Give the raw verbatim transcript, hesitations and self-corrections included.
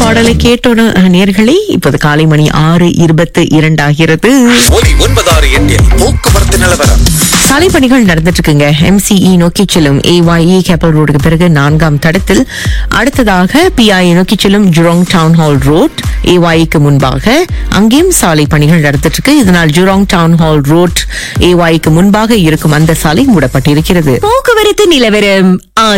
பாடலை கேட்டோட நேர்களே இப்போது காலை மணி ஆறு இருபத்து இரண்டாகிறது. ஒலி ஒன்பதாறு எட்டில் போக்குவரத்து நிலவரம். சாலை பணிகள் நடந்துட்டு இருக்குங்க. எம்சிஇ நோக்கி செல்லும் ஏஒய்இ கேப்பல் ரோடுக்கு பிறகு நான்காம் தடத்தில், அடுத்ததாக பிஐ நோக்கி செல்லும் ஜூராங் டவுன் ஹால் ரோட் ஏஒய்க்கு முன்பாக அங்கேயும் சாலை பணிகள் நடந்துட்டு இருக்கு. இதனால் ஜூராங் டவுன் ஹால் ரோட் ஏஒய்க்கு முன்பாக இருக்கும் அந்த சாலை மூடப்பட்டிருக்கிறது. போக்குவரத்து நிலவரம்.